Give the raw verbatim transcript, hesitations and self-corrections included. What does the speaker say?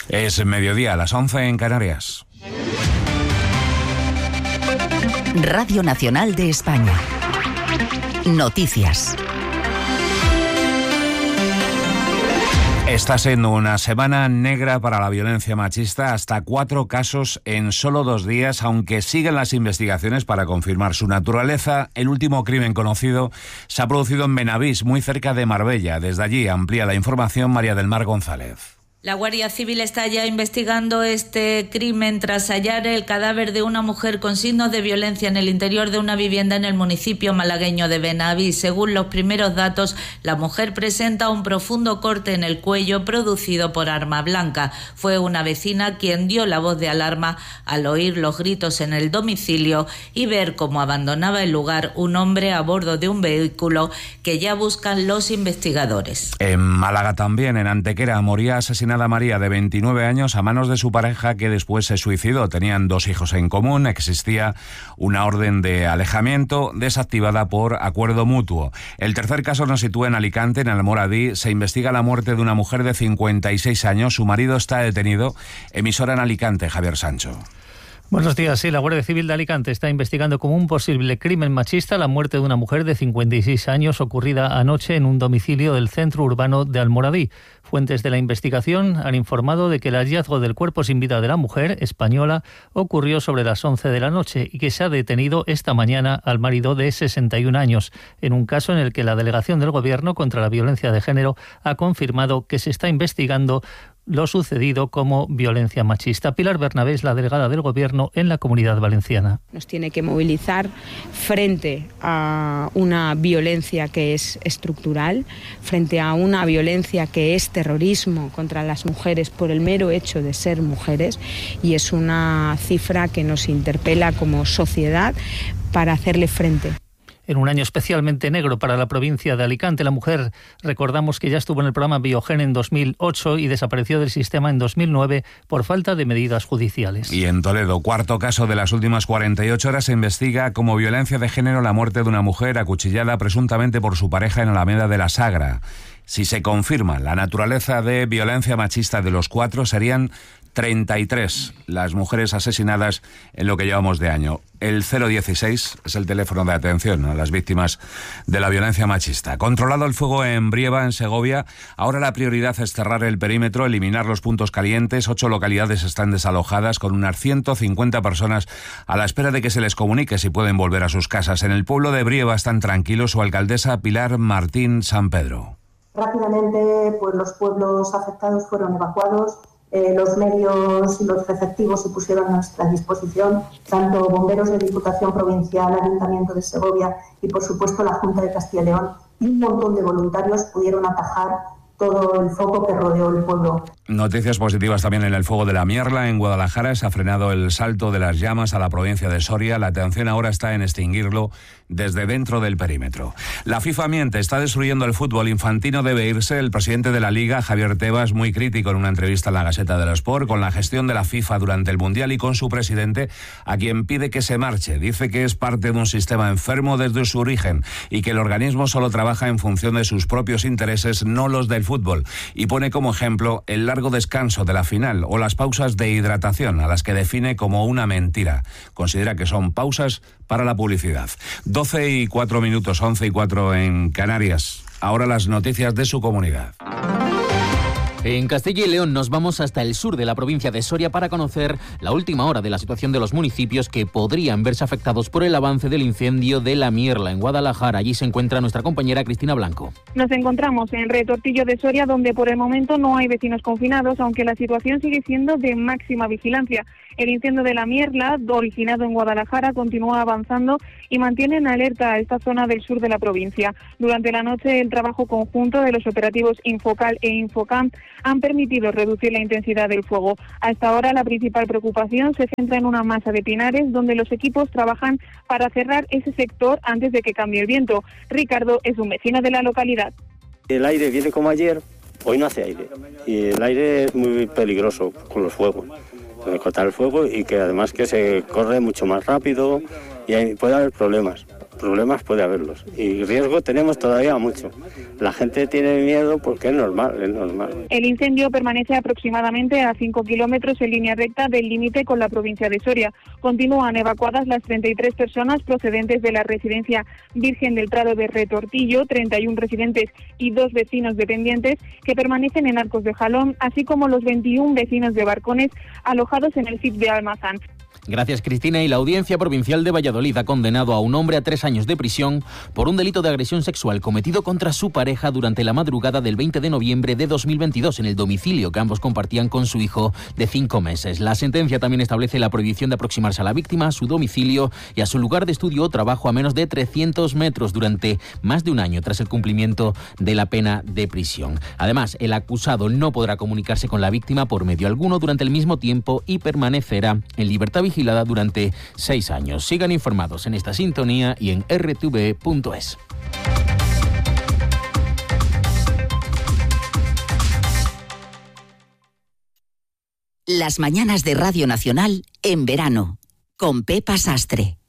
Es mediodía, a las once en Canarias. Radio Nacional de España. Noticias. Está siendo una semana negra para la violencia machista, hasta cuatro casos en solo dos días, aunque siguen las investigaciones para confirmar su naturaleza. El último crimen conocido se ha producido en Benavís, muy cerca de Marbella. Desde allí amplía la información María del Mar González. La Guardia Civil está ya investigando este crimen tras hallar el cadáver de una mujer con signos de violencia en el interior de una vivienda en el municipio malagueño de Benavís. Según los primeros datos, la mujer presenta un profundo corte en el cuello producido por arma blanca. Fue una vecina quien dio la voz de alarma al oír los gritos en el domicilio y ver cómo abandonaba el lugar un hombre a bordo de un vehículo que ya buscan los investigadores. En Málaga también, en Antequera, moría asesinada María, de veintinueve años, a manos de su pareja, que después se suicidó. Tenían dos hijos en común, existía una orden de alejamiento desactivada por acuerdo mutuo. El tercer caso nos sitúa en Alicante, en Almoradí. Se investiga la muerte de una mujer de cincuenta y seis años. Su marido está detenido. Emisora en Alicante, Javier Sancho. Buenos días. Sí, la Guardia Civil de Alicante está investigando como un posible crimen machista la muerte de una mujer de cincuenta y seis años ocurrida anoche en un domicilio del centro urbano de Almoradí. Fuentes de la investigación han informado de que el hallazgo del cuerpo sin vida de la mujer española ocurrió sobre las once de la noche y que se ha detenido esta mañana al marido de sesenta y un años, en un caso en el que la Delegación del Gobierno contra la Violencia de Género ha confirmado que se está investigando lo sucedido como violencia machista. Pilar Bernabé es la delegada del Gobierno en la Comunidad Valenciana. Nos tiene que movilizar frente a una violencia que es estructural, frente a una violencia que es terrorismo contra las mujeres por el mero hecho de ser mujeres, y es una cifra que nos interpela como sociedad para hacerle frente. En un año especialmente negro para la provincia de Alicante, la mujer, recordamos que ya estuvo en el programa Biogen en dos mil ocho y desapareció del sistema en dos mil nueve por falta de medidas judiciales. Y en Toledo, cuarto caso de las últimas cuarenta y ocho horas, se investiga como violencia de género la muerte de una mujer acuchillada presuntamente por su pareja en Alameda de la Sagra. Si se confirma la naturaleza de violencia machista de los cuatro, serían treinta y tres las mujeres asesinadas en lo que llevamos de año. El cero dieciséis es el teléfono de atención a las víctimas de la violencia machista. Controlado el fuego en Brieva, en Segovia, ahora la prioridad es cerrar el perímetro, eliminar los puntos calientes. Ocho localidades están desalojadas, con unas ciento cincuenta personas a la espera de que se les comunique si pueden volver a sus casas. En el pueblo de Brieva están tranquilos. Su alcaldesa, Pilar Martín San Pedro. Rápidamente, pues los pueblos afectados fueron evacuados. Eh, los medios y los efectivos se pusieron a nuestra disposición, tanto bomberos de Diputación Provincial, Ayuntamiento de Segovia y, por supuesto, la Junta de Castilla y León, y un montón de voluntarios pudieron atajar todo el foco que rodeó el pueblo. Noticias positivas también en el fuego de la Mierla, en Guadalajara. Se ha frenado el salto de las llamas a la provincia de Soria. La atención ahora está en extinguirlo desde dentro del perímetro. La FIFA miente, está destruyendo el fútbol. Infantino debe irse. El presidente de la Liga, Javier Tebas, muy crítico en una entrevista en la Gaceta del Sport con la gestión de la FIFA durante el Mundial y con su presidente, a quien pide que se marche. Dice que es parte de un sistema enfermo desde su origen y que el organismo solo trabaja en función de sus propios intereses, no los del fútbol. Y pone como ejemplo el largo descanso de la final o las pausas de hidratación, a las que define como una mentira. Considera que son pausas para la publicidad. doce y cuatro minutos, once y cuatro en Canarias. Ahora las noticias de su comunidad. En Castilla y León nos vamos hasta el sur de la provincia de Soria para conocer la última hora de la situación de los municipios que podrían verse afectados por el avance del incendio de La Mierla en Guadalajara. Allí se encuentra nuestra compañera Cristina Blanco. Nos encontramos en Retortillo de Soria, donde por el momento no hay vecinos confinados, aunque la situación sigue siendo de máxima vigilancia. El incendio de La Mierla, originado en Guadalajara, continúa avanzando y mantiene en alerta a esta zona del sur de la provincia. Durante la noche, el trabajo conjunto de los operativos Infocal e Infocam han permitido reducir la intensidad del fuego. Hasta ahora, la principal preocupación se centra en una masa de pinares, donde los equipos trabajan para cerrar ese sector antes de que cambie el viento. Ricardo es un vecino de la localidad. El aire viene como ayer, hoy no hace aire. Y el aire es muy peligroso con los fuegos. Puede cortar el fuego y que además que se corre mucho más rápido y hay, puede haber problemas. problemas puede haberlos. Y riesgo tenemos todavía mucho. La gente tiene miedo porque es normal, es normal. El incendio permanece aproximadamente a cinco kilómetros en línea recta del límite con la provincia de Soria. Continúan evacuadas las treinta y tres personas procedentes de la residencia Virgen del Prado de Retortillo, treinta y uno residentes y dos vecinos dependientes que permanecen en Arcos de Jalón, así como los veintiún vecinos de Barcones alojados en el C I P de Almazán. Gracias, Cristina. Y la Audiencia Provincial de Valladolid ha condenado a un hombre a tres años de prisión por un delito de agresión sexual cometido contra su pareja durante la madrugada del veinte de noviembre de dos mil veintidós en el domicilio que ambos compartían con su hijo de cinco meses. La sentencia también establece la prohibición de aproximarse a la víctima, a su domicilio y a su lugar de estudio o trabajo a menos de trescientos metros durante más de un año tras el cumplimiento de la pena de prisión. Además, el acusado no podrá comunicarse con la víctima por medio alguno durante el mismo tiempo y permanecerá en libertad vigilada durante seis años. Sigan informados en esta sintonía y en erre te ve punto es. Las mañanas de Radio Nacional en verano, con Pepa Sastre.